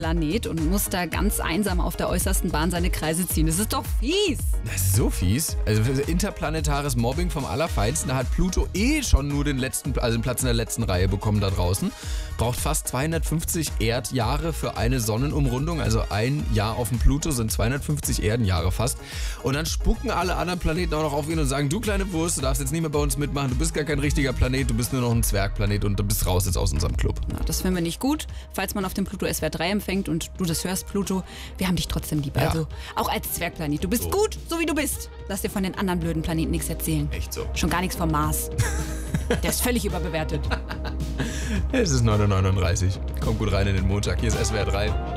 Planet und muss da ganz einsam auf der äußersten Bahn seine Kreise ziehen. Das ist doch fies. Das ist so fies. Also für interplanetares Mobbing vom Allerfeinsten. Da hat Pluto schon nur den Platz in der letzten Reihe bekommen da draußen. Braucht fast 250 Erdjahre für eine Sonnenumrundung. Also ein Jahr auf dem Pluto sind 250 Erdenjahre fast. Und dann spucken alle anderen Planeten auch noch auf ihn und sagen, du kleine Wurst, du darfst jetzt nicht mehr bei uns mitmachen. Du bist gar kein richtiger Planet, du bist nur noch ein Zwergplanet und du bist raus jetzt aus unserem Club. Na, das finden wir nicht gut. Falls man auf dem Pluto SWR 3 empfängt und du das hörst, Pluto, wir haben dich trotzdem lieb. Ja. Also auch als Zwergplanet. Du bist gut, so wie du bist. Lass dir von den anderen blöden Planeten nichts erzählen. Echt so. Schon gar nichts vom Mars. Der ist völlig überbewertet. Es ist 9:39 Uhr. Kommt gut rein in den Montag. Hier ist SWR 3.